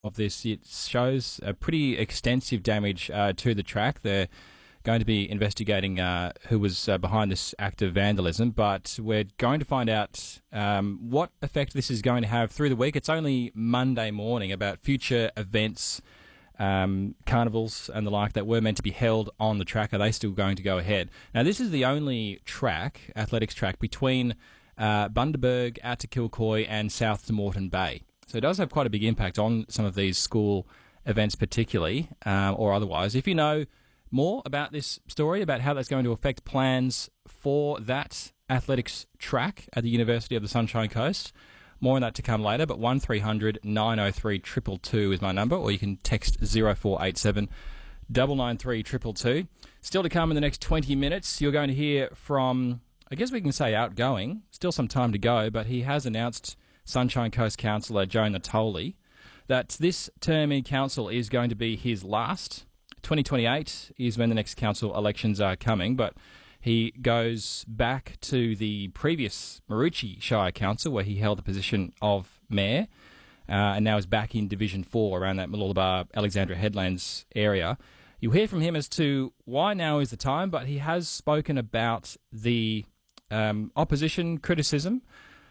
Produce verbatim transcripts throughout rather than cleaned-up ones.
of this. It shows a pretty extensive damage uh, to the track. They're going to be investigating uh, who was uh, behind this act of vandalism, but we're going to find out um, what effect this is going to have through the week. It's only Monday morning about future events, um, carnivals and the like that were meant to be held on the track. Are they still going to go ahead? Now, this is the only track, athletics track, between uh, Bundaberg out to Kilcoy and south to Moreton Bay. So it does have quite a big impact on some of these school events particularly, um, or otherwise. If you know more about this story, about how that's going to affect plans for that athletics track at the University of the Sunshine Coast, more on that to come later, but one three hundred nine oh three two two two is my number, or you can text zero four eight seven nine nine three two two two. Still to come in the next twenty minutes, you're going to hear from, I guess we can say outgoing, still some time to go, but he has announced, Sunshine Coast Councillor Joe Natoli, that this term in council is going to be his last. twenty twenty-eight is when the next council elections are coming, but he goes back to the previous Maroochy Shire Council where he held the position of mayor, uh, and now is back in Division four around that Mooloolaba, Alexandria Headlands area. You'll hear from him as to why now is the time, but he has spoken about the um, opposition criticism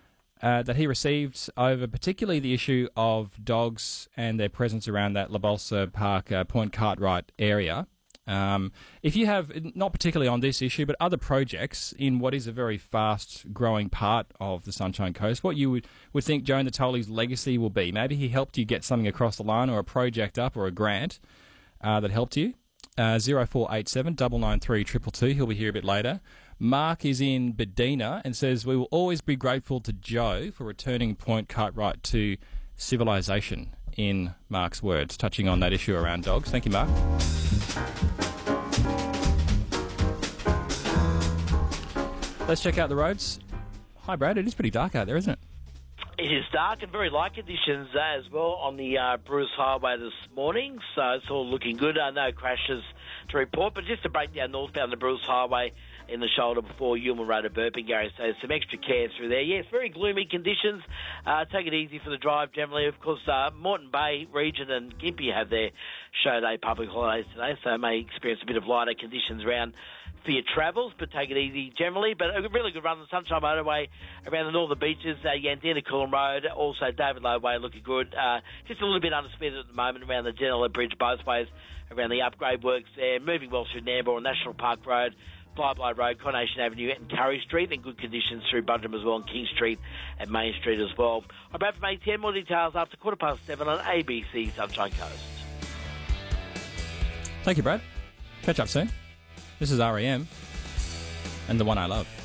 uh, that he received over particularly the issue of dogs and their presence around that La Balsa Park, uh, Point Cartwright area. Um, if you have, not particularly on this issue, but other projects in what is a very fast-growing part of the Sunshine Coast, what you would, would think Joe Natoli's legacy will be. Maybe he helped you get something across the line, or a project up, or a grant uh, that helped you. Uh, zero four eight seven nine nine three two two two. He'll be here a bit later. Mark is in Bedina and says, we will always be grateful to Joe for returning Point Cartwright to civilization, in Mark's words, touching on that issue around dogs. Thank you, Mark. Let's check out the roads. Hi, Brad. It is pretty dark out there, isn't it? It is dark and very light conditions uh, as well on the uh, Bruce Highway this morning, so it's all looking good. Uh, no crashes to report, but just to break down northbound the Bruce Highway in the shoulder before Yulman Road at Burpengary, so some extra care through there. Yes, very gloomy conditions. Uh, take it easy for the drive generally. Of course, uh, Moreton Bay region and Gympie have their show day public holidays today, so may experience a bit of lighter conditions around for your travels, but take it easy generally. But a really good run on the Sunshine Motorway around the northern beaches, uh, Yandina Coolum Road, also David Low Way looking good. Uh, just a little bit undersped at the moment around the Denilla Bridge both ways, around the upgrade works there. Moving well through Nambour on National Park Road, Flyby Road, Coronation Avenue and Curry Street, and good conditions through Bundram as well, and King Street and Main Street as well. I'm about to make ten more details after quarter past seven on A B C Sunshine Coast. Thank you, Brad. Catch up soon. This is R E M and The One I Love.